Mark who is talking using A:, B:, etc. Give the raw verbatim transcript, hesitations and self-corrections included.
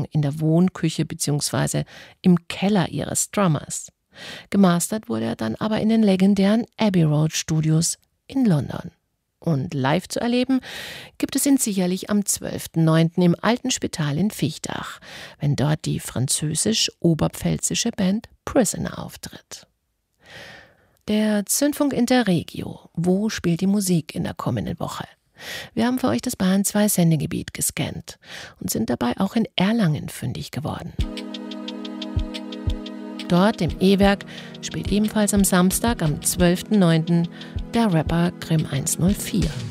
A: in der Wohnküche bzw. im Keller ihres Drummers. Gemastert wurde er dann aber in den legendären Abbey Road Studios in London. Und live zu erleben gibt es ihn sicherlich am zwölften neunten im Alten Spital in Viechtach, wenn dort die französisch-oberpfälzische Band Prisoner auftritt. Der Zündfunk Interregio. Wo spielt die Musik in der kommenden Woche? Wir haben für euch das Bayern zwei Sendegebiet gescannt und sind dabei auch in Erlangen fündig geworden. Dort im E-Werk spielt ebenfalls am Samstag, am zwölften neunten der Rapper Grimm eins null vier.